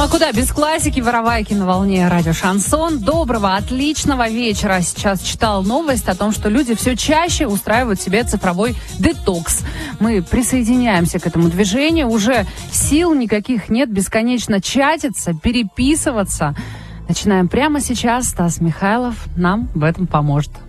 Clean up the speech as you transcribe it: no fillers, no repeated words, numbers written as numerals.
А куда без классики, воровайки на волне радио Шансон. Доброго, отличного вечера. Сейчас читал новость о том, что люди все чаще устраивают себе цифровой детокс. Мы присоединяемся к этому движению. Уже сил никаких нет бесконечно чатиться, переписываться. Начинаем прямо сейчас. Стас Михайлов нам в этом поможет.